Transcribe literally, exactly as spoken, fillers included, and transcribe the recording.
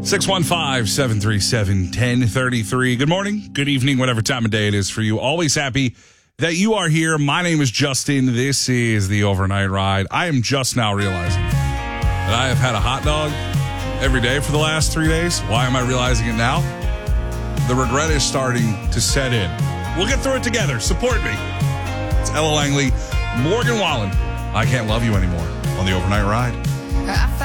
six one five, seven three seven, one zero three three. Good morning, good evening, whatever time of day it is for you. Always happy that you are here. My name is Justin. This is the Overnight Ride. I am just now realizing that I have had a hot dog every day for the last three days. Why am I realizing it now? The regret is starting to set in. We'll get through it together. Support me. It's Ella Langley, Morgan Wallen. I Can't Love You Anymore on the Overnight Ride.